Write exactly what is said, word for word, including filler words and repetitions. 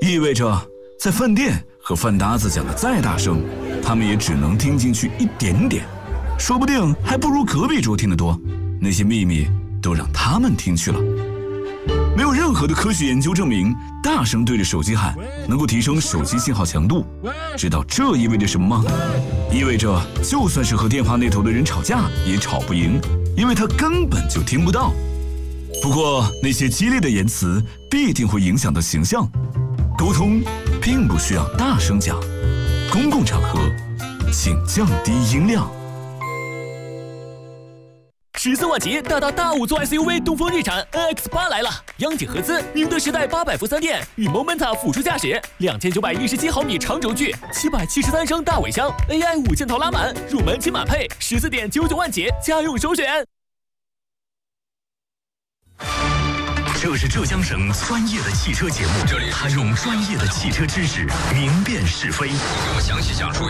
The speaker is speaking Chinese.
意味着在饭店和饭搭子讲的再大声，他们也只能听进去一点点，说不定还不如隔壁桌听得多。那些秘密都让他们听去了。没有任何的科学研究证明大声对着手机喊能够提升手机信号强度。知道这意味着什么吗？意味着就算是和电话那头的人吵架也吵不赢，因为他根本就听不到。不过那些激烈的言辞必定会影响到形象。沟通并不需要大声讲，公共场合请降低音量。 十四万起大大大五座 S U V 东风日产 N X 八 来了，央企合资，宁德时代八百伏三电与 Momenta 辅助驾驶，两千九百一十七毫米长轴距，七百七十三升大尾箱 ，A I 五件套拉满，入门轻满配，十四点九九万起，家用首选。 这是浙江省专业的汽车节目，这里他用专业的汽车知识明辨是非。 给我详细讲述一下。